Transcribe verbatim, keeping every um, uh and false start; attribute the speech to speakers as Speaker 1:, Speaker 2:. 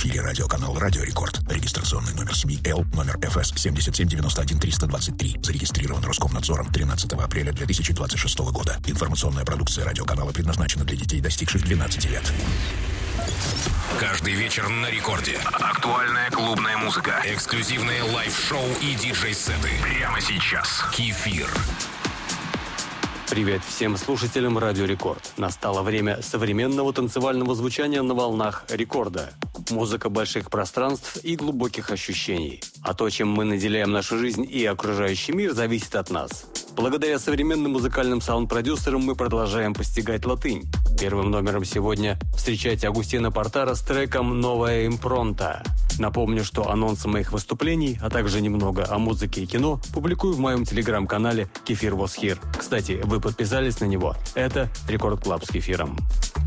Speaker 1: эфире радиоканал «Радио Рекорд». Регистрационный номер семьи Л, номер эф эс семь семь девять один три два три. Зарегистрирован Роскомнадзором тринадцатого апреля две тысячи двадцать шестого года. Информационная продукция радиоканала предназначена для детей, достигших двенадцати лет.
Speaker 2: Каждый вечер на Рекорде. Актуальная клубная музыка, эксклюзивные лайв-шоу и диджей-сеты. Прямо сейчас. Кефир.
Speaker 3: Привет всем слушателям Радио Рекорд. Настало время современного танцевального звучания на волнах Рекорда. Музыка больших пространств и глубоких ощущений. А то, чем мы наделяем нашу жизнь и окружающий мир, зависит от нас. Благодаря современным музыкальным саунд-продюсерам мы продолжаем постигать латынь. Первым номером сегодня встречайте Агустина Портара с треком «Новая импронта». Напомню, что анонсы моих выступлений, а также немного о музыке и кино публикую в моем телеграм-канале «Кефир was here». Кстати, вы подписались на него? Это Рекорд Клаб с Кефиром.